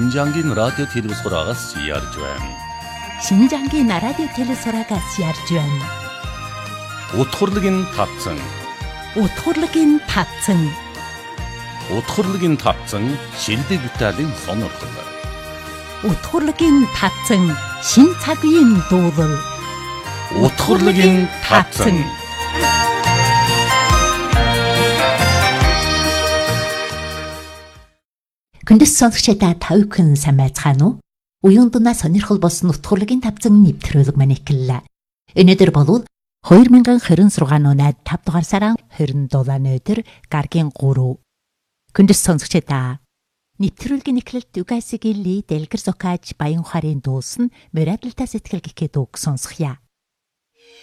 신장긴 라디오 телевизорагаас ярьж байна. 신장긴 라디오 телевизорагаас ярьж байна. Утгурлыгийн тавцан. Утгурлыгийн тавцан. Утгурлыгийн тавцан шилдэг Италийн сонирхол. Утгурлыгийн тавцан шин цагийн дуулал. Утгурлыгийн тавцан. Күндэс сонсогчдаа тавьхан сайн байцгаана уу? Уян дунаа сонирхол болсон утгурлыгийн тавцан нэвтрүүлэг маань эхэллээ. Өнөөдөр болвол 2026 оны 5 дугаар сарын 27-ны өдөр гаргийн 3. Күндэс сонсогчдаа нэвтрүүлгийн эхлэлт Угасигийн Ли Дэлгэр Зокаж Баян ухаарын дуулсан Моралта сэтгэл гэхэд үг сонсхийа.